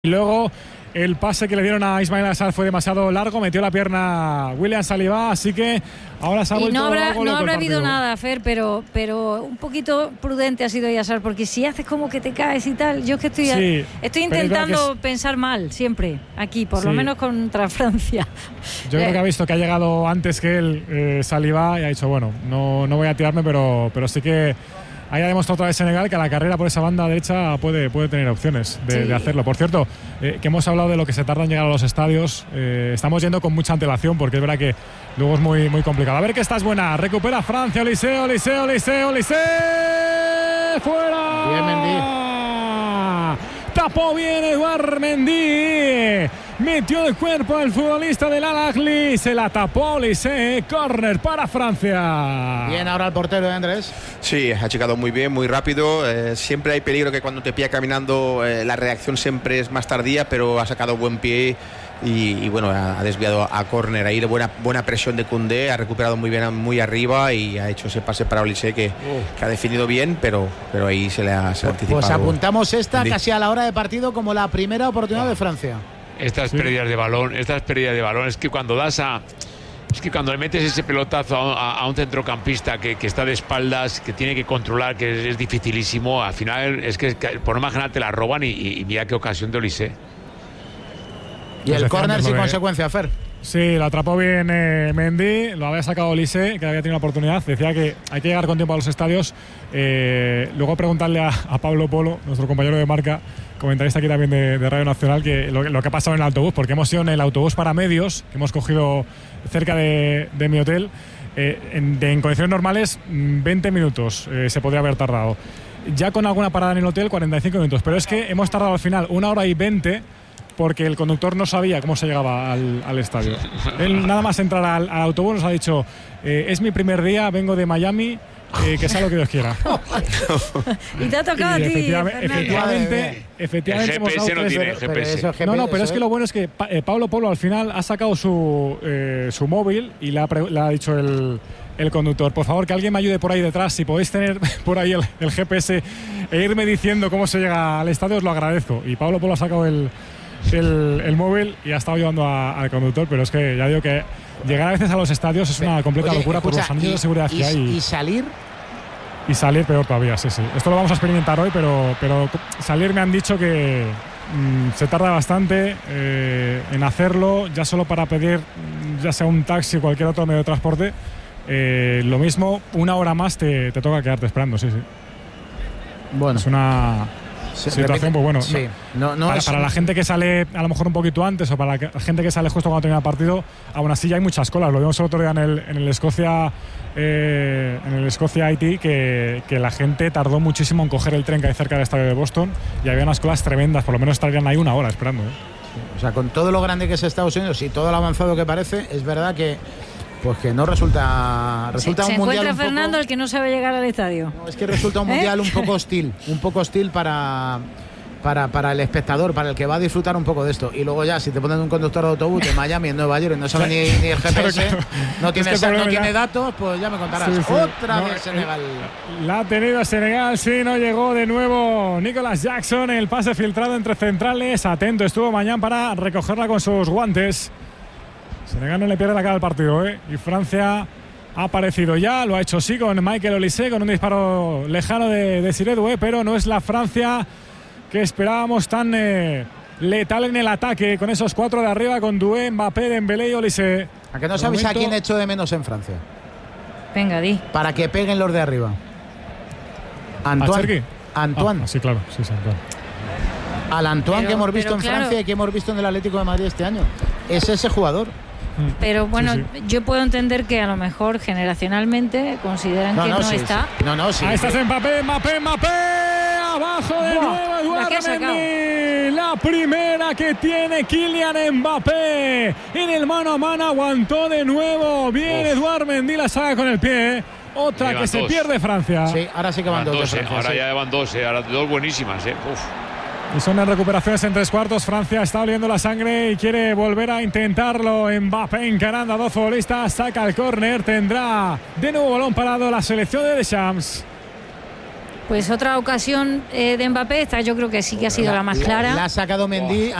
Y luego el pase que le dieron a Ismail Assar fue demasiado largo, metió la pierna William Saliba, así que ahora se ha vuelto algo no loco habrá el habido partido. nada, Fer, pero un poquito prudente ha sido Assar, porque si haces como que te caes y tal, yo es que estoy intentando pensar mal siempre aquí, por lo menos contra Francia. Yo creo que ha visto que ha llegado antes que él Saliba y ha dicho, bueno, no voy a tirarme, pero sí que ahí ha demostrado otra vez Senegal que a la carrera por esa banda derecha puede tener opciones de hacerlo. Por cierto, que hemos hablado de lo que se tarda en llegar a los estadios. Estamos yendo con mucha antelación porque es verdad que luego es muy, muy complicado. A ver que esta es buena. Recupera Francia. Olise. ¡Fuera! Bien, Mendy. Tapó bien Edouard Mendy. Metió el cuerpo al futbolista del Al-Ahly. Se la tapó Olise. Córner para Francia. Bien ahora el portero de Andrés. Sí, ha llegado muy bien, muy rápido. Siempre hay peligro que cuando te pilla caminando la reacción siempre es más tardía, pero ha sacado buen pie y bueno, ha desviado a córner. Ahí de buena presión de Koundé, ha recuperado muy bien, muy arriba y ha hecho ese pase para Olise que ha definido bien, pero ahí se le ha anticipado. Pues apuntamos esta casi a la hora de partido como la primera oportunidad de Francia. Estas pérdidas de balón, es que cuando cuando le metes ese pelotazo a un centrocampista que está de espaldas, que tiene que controlar, que es dificilísimo, al final es que por no más general te la roban y mira qué ocasión de Olise. Y el córner sin consecuencia, Fer. Sí, lo atrapó bien Mendy, lo había sacado Olise, que había tenido una oportunidad. Decía que hay que llegar con tiempo a los estadios. Luego preguntarle a Pablo Polo, nuestro compañero de marca, comentarista aquí también de Radio Nacional, que lo que ha pasado en el autobús, porque hemos ido en el autobús para medios, que hemos cogido cerca de mi hotel. En condiciones normales, 20 minutos se podría haber tardado. Ya con alguna parada en el hotel, 45 minutos. Pero es que hemos tardado al final 1 hora y 20 porque el conductor no sabía cómo se llegaba al estadio. Él nada más entrar al autobús nos ha dicho, es mi primer día, vengo de Miami, que sea lo que Dios quiera. Y te ha tocado a ti, efectivamente el GPS no tiene GPS. Pero es que lo bueno es que Pablo Polo al final ha sacado su móvil y le ha dicho el conductor, por favor que alguien me ayude por ahí detrás, si podéis tener por ahí el GPS e irme diciendo cómo se llega al estadio, os lo agradezco. Y Pablo Polo ha sacado el móvil y ha estado ayudando al conductor, pero es que ya digo que llegar a veces a los estadios es una completa locura por los anillos de seguridad que hay. ¿Y salir? Y salir peor todavía, sí. Esto lo vamos a experimentar hoy, pero salir me han dicho que se tarda bastante en hacerlo, ya solo para pedir ya sea un taxi o cualquier otro medio de transporte. Lo mismo, 1 hora más te toca quedarte esperando, sí. Bueno. Es una situación, pues bueno, sí. para la gente que sale a lo mejor un poquito antes o para la gente que sale justo cuando termina el partido, aún así ya hay muchas colas. Lo vimos el otro día en el Escocia-Haití, que la gente tardó muchísimo en coger el tren que hay cerca del estadio de Boston y había unas colas tremendas, por lo menos estarían ahí 1 hora esperando. O sea, con todo lo grande que es Estados Unidos y todo lo avanzado que parece, es verdad que pues que no resulta se un mundial encuentra un Fernando poco, el que no sabe llegar al estadio. No, es que resulta un mundial un poco hostil para el espectador, para el que va a disfrutar un poco de esto. Y luego ya, si te ponen un conductor de autobús en Miami, en Nueva York, no sabe ni el GPS, no tiene datos, pues ya me contarás. Otra vez Senegal. La ha tenido Senegal, sí, no llegó de nuevo Nicolas Jackson, el pase filtrado entre centrales. Atento estuvo Mañán para recogerla con sus guantes. Senegal no le pierde la cara al partido, y Francia ha aparecido ya, lo ha hecho sí con Michael Olise, con un disparo lejano de Siré Doué, pero no es la Francia que esperábamos tan letal en el ataque, con esos 4 de arriba, con Doué, Mbappé, Dembélé y Olise. ¿A que no sabéis a quién echo de menos en Francia? Venga, di. Para que peguen los de arriba. Antoine. Sí, claro, sí, Antoine. Al Antoine que hemos visto en Francia y que hemos visto en el Atlético de Madrid este año. Es ese jugador. Pero bueno, yo puedo entender que a lo mejor generacionalmente consideran que no está. Sí. Ahí estás Mbappé, abajo de nuevo Edouard Mendy. La primera que tiene Kylian Mbappé. En el mano a mano aguantó de nuevo. Bien, Edouard Mendy la saca con el pie. Otra que se pierde Francia. Sí, ahora sí que van 2 de Francia. Ahora ya van 2, ahora 2 buenísimas. Y son en recuperaciones en 3 cuartos. Francia está oliendo la sangre y quiere volver a intentarlo. Mbappé encarando a 2 futbolistas. Saca el córner. Tendrá de nuevo balón parado la selección de Deschamps. Pues otra ocasión de Mbappé, esta yo creo que sí que ha sido la más clara. La ha sacado Mendy.